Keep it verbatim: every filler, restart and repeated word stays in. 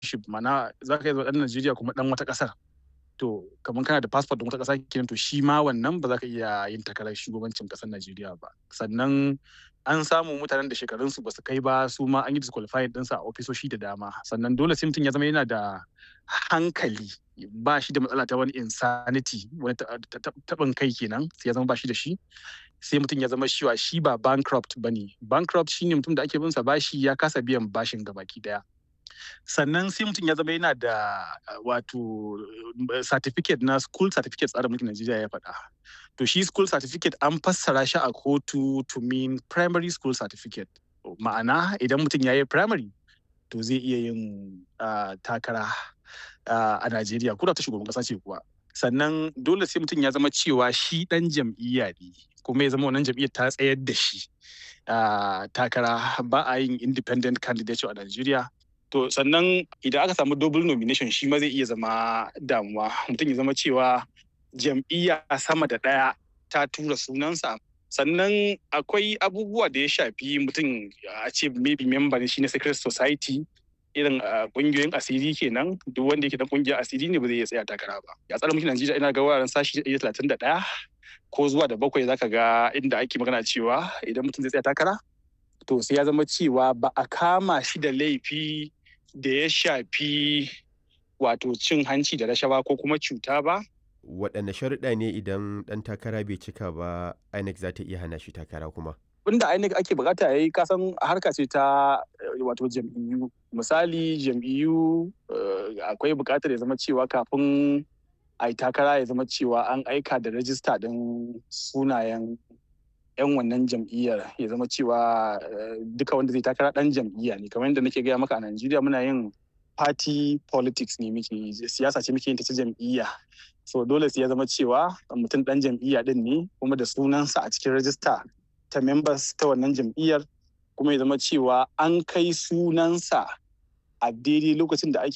citizenship, ma'ana za ka iya zama ɗan Najeriya kuma ɗan wata ƙasar. To kamar kana da passport ɗin wata ƙasa kenan, to shi ma wannan ba za ka iya yin takarar shugabancin ƙasar Najeriya ba. Sannan an samu mutanen da shekarunsu ba su kai ba, su ma an yi disqualifying ɗinsu a ofisoshi da dama. Sannan dole sai mutum ya zama yana da hankali, ba shi da matsala ta wani insanity, wani taɓin kai kenan, sai ya zama ba shi da shi. Sai mutum ya zama cewa shi ba bankrupt ba ne. Bankrupt shine mutum da ake bin sa bashi ya kasa biyan bashin gabaki ɗaya. Sannan sai mutum ya zama yana da wato certificate na school certificate, tsarin mulkin Najeriya ya faɗa. To shi school certificate an fassara shi a kotu to mean primary school certificate. Ma'ana idan mutum ya yi primary to zai iya yin uh, takara uh, a Najeriya, ko da ta shugaban ƙasa ce kuwa. Sannan dole sai mutum ya zama cewa shi ɗan jam'iyya ne, kuma ya zama wannan jam'iyyar ta tsayar da shi uh, takara. Ba a yin independent candidate a Najeriya. To sannan idan aka samu double nomination shi ma zai iya zama damuwa. Mutum ya zama cewa jam'iyya sama da ɗaya ta tura sunansa. Sannan akwai abubuwa da ya shafi mutum a ce maybe member ne shi na secret society, irin ƙungiyoyin asiri kenan. Duk wanda yake da ƙungiyar asiri ne ba zai iya tsaya takara ba. Ya tsara mulkin Najeriya ina ga wuraren sashi talatin da ɗaya ko zuwa da bakwai zaka ga inda ake magana cewa idan mutum zai tsaya takara to sai ya zama cewa ba a kama shi da laifi da ya shafi wato cin hanci da rashawa ko kuma cuta ba. Waɗanne sharuɗa ne idan ɗan takara bai cika ba I N E C za ta iya hana shi takara kuma? Abinda I N E C ake bukata ya yi, kasan harka ce ta wato jam'iyyu. Misali jam'iyyu akwai bukatar ya zama cewa kafin a yi takara ya zama cewa an aika da rajista ɗin sunayen 'yan wannan jam'iyyar, ya zama cewa duka wanda zai takara ɗan jam'iyya ne. Kamar yadda nake gaya maka, a Najeriya muna yin party politics ne, muke siyasa ce muke yin ta ta jam'iyya. So dole sai ya zama cewa mutum ɗan jam'iyya ɗin ne, kuma da sunansa a cikin rajista ta members ta wannan jam'iyyar, kuma ya zama cewa an kai sunansa a daidai lokacin da ake